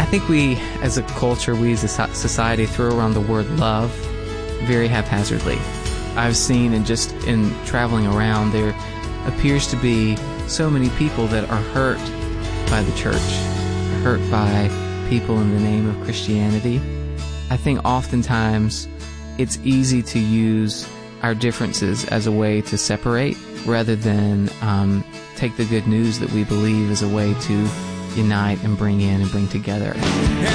think we, as a culture, we as a society, throw around the word love very haphazardly. I've seen, and just in traveling around, there appears to be so many people that are hurt by the church, hurt by people in the name of Christianity. I think oftentimes it's easy to use our differences as a way to separate rather than take the good news that we believe as a way to unite and bring in and bring together.